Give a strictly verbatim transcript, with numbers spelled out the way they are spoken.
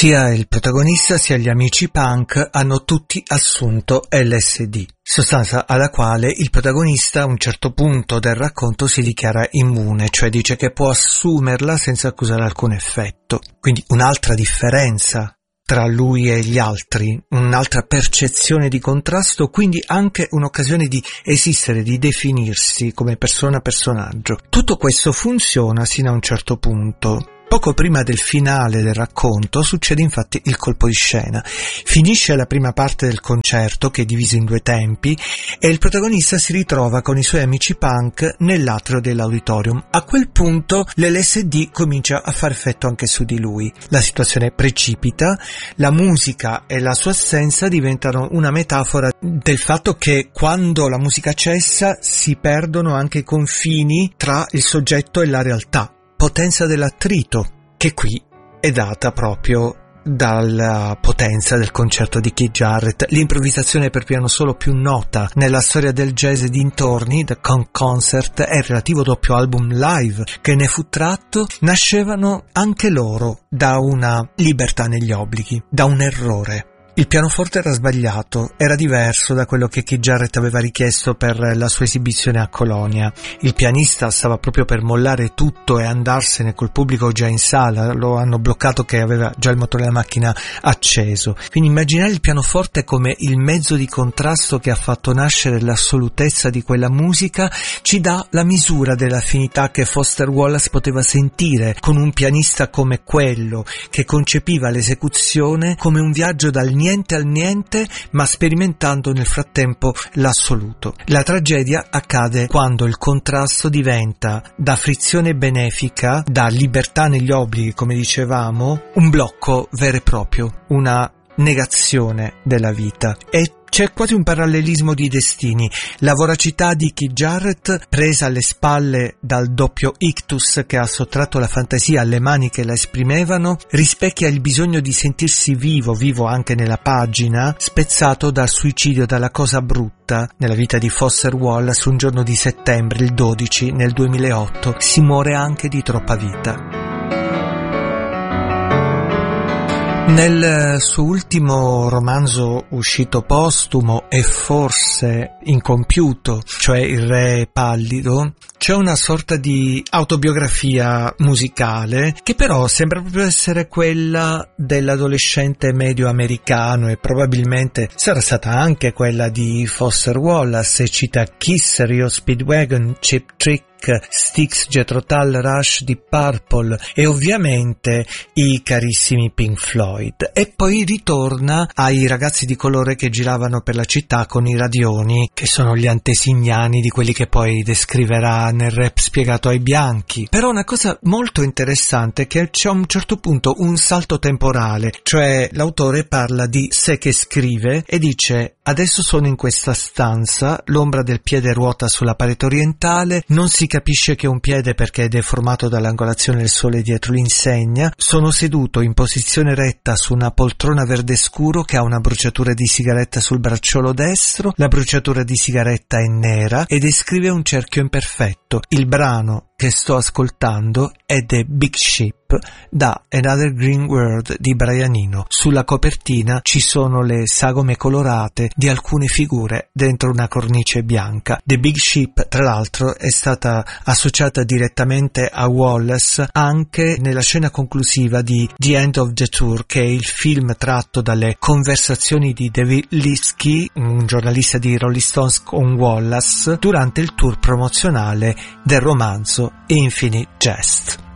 Sia il protagonista sia gli amici punk hanno tutti assunto L S D, sostanza alla quale il protagonista a un certo punto del racconto si dichiara immune, cioè dice che può assumerla senza accusare alcun effetto. Quindi un'altra differenza tra lui e gli altri, un'altra percezione di contrasto, quindi anche un'occasione di esistere, di definirsi come persona-personaggio. Tutto questo funziona sino a un certo punto. Poco prima del finale del racconto succede infatti il colpo di scena. Finisce la prima parte del concerto, che è diviso in due tempi, e il protagonista si ritrova con i suoi amici punk nell'atrio dell'auditorium. A quel punto l'L S D comincia a far effetto anche su di lui. La situazione precipita, la musica e la sua assenza diventano una metafora del fatto che quando la musica cessa si perdono anche i confini tra il soggetto e la realtà. Potenza dell'attrito, che qui è data proprio dalla potenza del concerto di Keith Jarrett, l'improvvisazione per piano solo più nota nella storia del jazz e dintorni, The Conch Concert e il relativo doppio album live che ne fu tratto, nascevano anche loro da una libertà negli obblighi, da un errore. Il pianoforte era sbagliato, era diverso da quello che Keith Jarrett aveva richiesto per la sua esibizione a Colonia. Il pianista stava proprio per mollare tutto e andarsene col pubblico già in sala, lo hanno bloccato che aveva già il motore della macchina acceso. Quindi immaginare il pianoforte come il mezzo di contrasto che ha fatto nascere l'assolutezza di quella musica ci dà la misura dell'affinità che Foster Wallace poteva sentire con un pianista come quello, che concepiva l'esecuzione come un viaggio dal niente al niente, ma sperimentando nel frattempo l'assoluto. La tragedia accade quando il contrasto diventa, da frizione benefica, da libertà negli obblighi, come dicevamo, un blocco vero e proprio, una negazione della vita. E c'è quasi un parallelismo di destini. La voracità di Keith Jarrett, presa alle spalle dal doppio ictus che ha sottratto la fantasia alle mani che la esprimevano, rispecchia il bisogno di sentirsi vivo, vivo anche nella pagina, spezzato dal suicidio, dalla cosa brutta nella vita di Foster Wallace un giorno di settembre, il dodici, nel duemilaotto. Si muore anche di troppa vita. Nel suo ultimo romanzo uscito postumo e forse incompiuto, cioè Il Re Pallido, c'è una sorta di autobiografia musicale che però sembra proprio essere quella dell'adolescente medio americano e probabilmente sarà stata anche quella di Foster Wallace, e cita Kiss, Rio Speedwagon, Cheap Trick, Styx, Jethro Tull, Rush, Deep Purple e ovviamente i carissimi Pink Floyd. E poi ritorna ai ragazzi di colore che giravano per la città con i radioni, che sono gli antesignani di quelli che poi descriverà nel rap spiegato ai bianchi. Però una cosa molto interessante è che c'è a un certo punto un salto temporale, cioè l'autore parla di sé che scrive e dice: adesso sono in questa stanza, l'ombra del piede ruota sulla parete orientale, non si capisce che è un piede perché è deformato dall'angolazione del sole dietro l'insegna, sono seduto in posizione retta su una poltrona verde scuro che ha una bruciatura di sigaretta sul bracciolo destro, la bruciatura di sigaretta è nera e descrive un cerchio imperfetto. Il brano che sto ascoltando è The Big Ship da Another Green World di Brian Eno. Sulla copertina ci sono le sagome colorate di alcune figure dentro una cornice bianca. The Big Ship, tra l'altro, è stata associata direttamente a Wallace anche nella scena conclusiva di The End of the Tour, che è il film tratto dalle conversazioni di David Lipsky, un giornalista di Rolling Stones, con Wallace durante il tour promozionale del romanzo Infinite Jest.